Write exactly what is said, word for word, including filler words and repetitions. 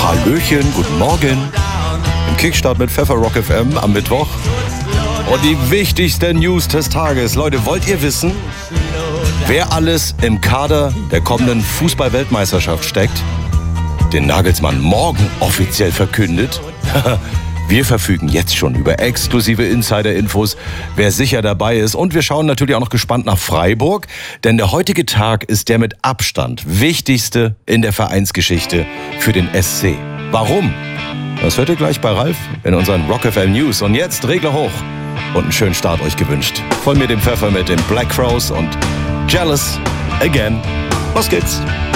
Hallöchen, guten Morgen. Im Kickstart mit Pfeffer Rock F M am Mittwoch. Und die wichtigste News des Tages. Leute, wollt ihr wissen, wer alles im Kader der kommenden Fußball-Weltmeisterschaft steckt? Den Nagelsmann morgen offiziell verkündet. Wir verfügen jetzt schon über exklusive Insider-Infos, wer sicher dabei ist. Und wir schauen natürlich auch noch gespannt nach Freiburg. Denn der heutige Tag ist der mit Abstand wichtigste in der Vereinsgeschichte für den S C. Warum? Das hört ihr gleich bei Ralf in unseren Rock F M News. Und jetzt Regler hoch und einen schönen Start euch gewünscht. Voll mir dem Pfeffer mit den Black Crowes und Jealous Again. Los geht's!